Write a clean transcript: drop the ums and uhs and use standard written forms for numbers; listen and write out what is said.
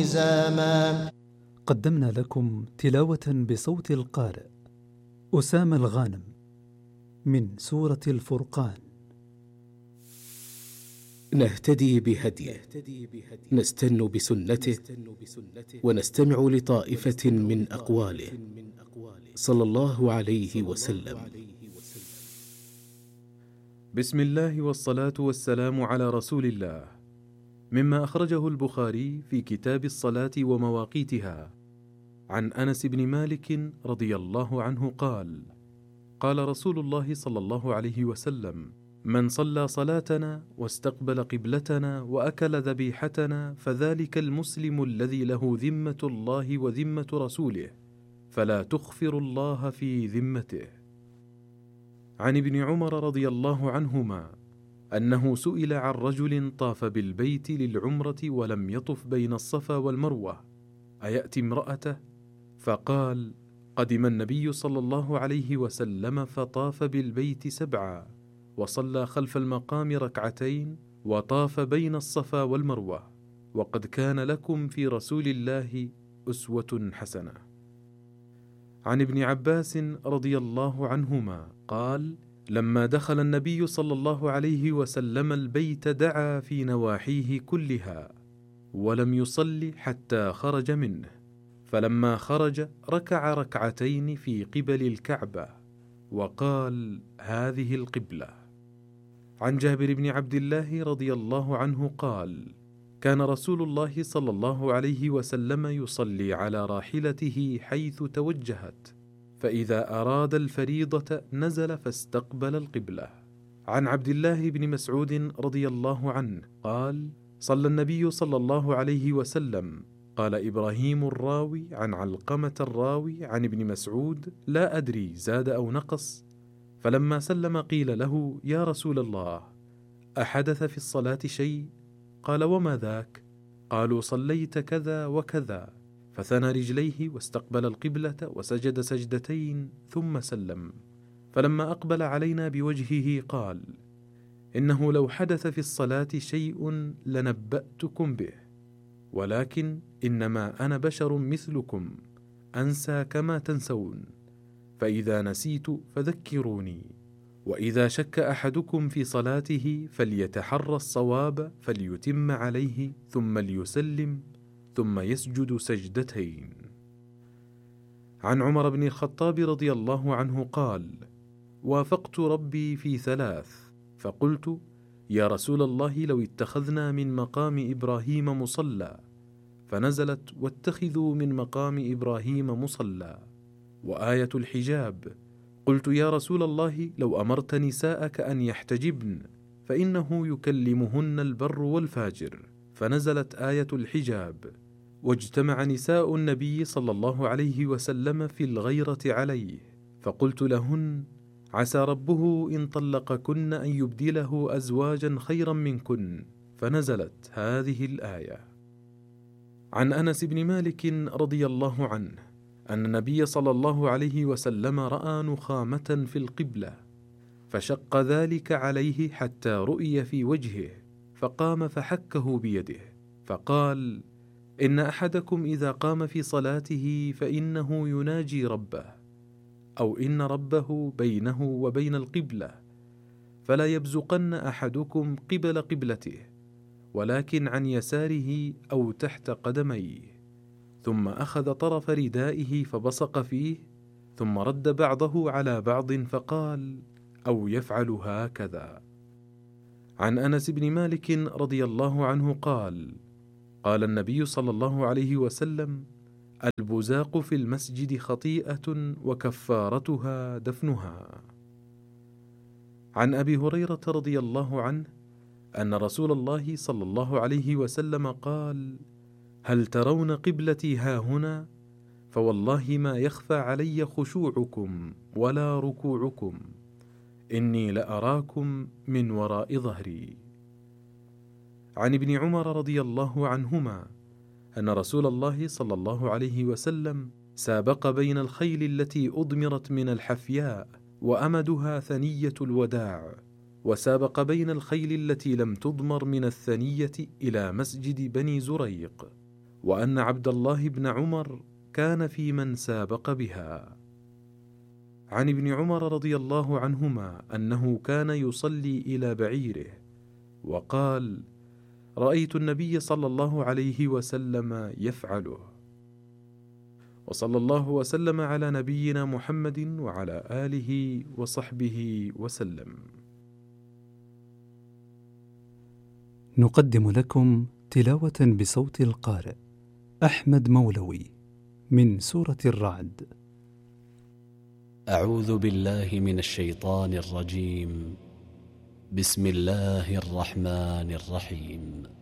زاما. قدمنا لكم تلاوة بصوت القارئ أسامة الغانم من سورة الفرقان. نهتدي بهديه، نستن بسنته، ونستمع لطائفة من أقواله صلى الله عليه وسلم. بسم الله والصلاة والسلام على رسول الله. مما أخرجه البخاري في كتاب الصلاة ومواقيتها عن أنس بن مالك رضي الله عنه قال: قال رسول الله صلى الله عليه وسلم: من صلى صلاتنا واستقبل قبلتنا وأكل ذبيحتنا فذلك المسلم الذي له ذمة الله وذمة رسوله، فلا تخفر الله في ذمته. عن ابن عمر رضي الله عنهما أنه سئل عن رجل طاف بالبيت للعمرة ولم يطف بين الصفا والمروة أيأتي امرأته؟ فقال: قدم النبي صلى الله عليه وسلم فطاف بالبيت 7 وصلى خلف المقام 2 وطاف بين الصفا والمروة، وقد كان لكم في رسول الله أسوة حسنة. عن ابن عباس رضي الله عنهما قال: لما دخل النبي صلى الله عليه وسلم البيت دعا في نواحيه كلها ولم يصل حتى خرج منه، فلما خرج ركع 2 في قبل الكعبة وقال: هذه القبلة. عن جابر بن عبد الله رضي الله عنه قال: كان رسول الله صلى الله عليه وسلم يصلي على راحلته حيث توجهت، فإذا أراد الفريضة نزل فاستقبل القبلة. عن عبد الله بن مسعود رضي الله عنه قال: صلى النبي صلى الله عليه وسلم، قال إبراهيم الراوي عن علقمة الراوي عن ابن مسعود لا أدري زاد أو نقص، فلما سلم قيل له: يا رسول الله، أحدث في الصلاة شيء؟ قال: وما ذاك؟ قالوا: صليت كذا وكذا، فثنى رجليه واستقبل القبلة وسجد 2 سجدتين ثم سلم، فلما أقبل علينا بوجهه قال: إنه لو حدث في الصلاة شيء لنبأتكم به، ولكن إنما أنا بشر مثلكم أنسى كما تنسون، فإذا نسيت فذكروني، وإذا شك أحدكم في صلاته فليتحرى الصواب فليتم عليه ثم ليسلم ثم يسجد 2 سجدتين. عن عمر بن الخطاب رضي الله عنه قال: وافقت ربي في 3، فقلت: يا رسول الله، لو اتخذنا من مقام إبراهيم مصلى، فنزلت: واتخذوا من مقام إبراهيم مصلى، وآية الحجاب. قلت: يا رسول الله، لو أمرت نساءك أن يحتجبن فإنه يكلمهن البر والفاجر، فنزلت آية الحجاب. واجتمع نساء النبي صلى الله عليه وسلم في الغيرة عليه، فقلت لهن: عسى ربه إن طلقكن أن يبدله أزواجا خيرا منكن، فنزلت هذه الآية. عن أنس بن مالك رضي الله عنه أن النبي صلى الله عليه وسلم رأى نخامة في القبلة، فشق ذلك عليه حتى رؤي في وجهه، فقام فحكه بيده، فقال: إن أحدكم إذا قام في صلاته فإنه يناجي ربه، أو إن ربه بينه وبين القبلة، فلا يبزقن أحدكم قبل قبلته، ولكن عن يساره أو تحت قدميه. ثم أخذ طرف ردائه فبصق فيه، ثم رد بعضه على بعض فقال: أو يفعل هكذا. عن أنس بن مالك رضي الله عنه قال: قال النبي صلى الله عليه وسلم: البزاق في المسجد خطيئة وكفارتها دفنها. عن أبي هريرة رضي الله عنه أن رسول الله صلى الله عليه وسلم قال: هل ترون قبلتي هاهنا؟ فوالله ما يخفى علي خشوعكم ولا ركوعكم، إني لأراكم من وراء ظهري. عن ابن عمر رضي الله عنهما أن رسول الله صلى الله عليه وسلم سابق بين الخيل التي أضمرت من الحفياء وأمدها ثنية الوداع، وسابق بين الخيل التي لم تضمر من الثنية إلى مسجد بني زريق، وأن عبد الله بن عمر كان في من سابق بها. عن ابن عمر رضي الله عنهما أنه كان يصلي إلى بعيره وقال: رأيت النبي صلى الله عليه وسلم يفعله. وصلى الله وسلم على نبينا محمد وعلى آله وصحبه وسلم. نقدم لكم تلاوة بصوت القارئ أحمد مولوي من سورة الرعد. أعوذ بالله من الشيطان الرجيم. بسم الله الرحمن الرحيم.